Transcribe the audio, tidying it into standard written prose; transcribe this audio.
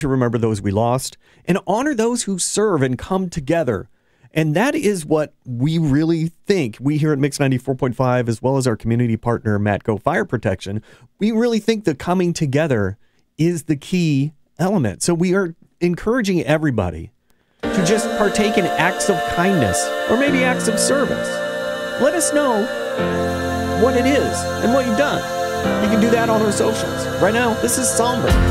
to remember those we lost, and honor those who serve and come together. And that is what we really think. We here at Mix 94.5, as well as our community partner, Matco Fire Protection, we really think the coming together is the key element. So we are encouraging everybody to just partake in acts of kindness or maybe acts of service. Let us know what it is and what you've done. You can do that on our socials. Right now, this is Somber.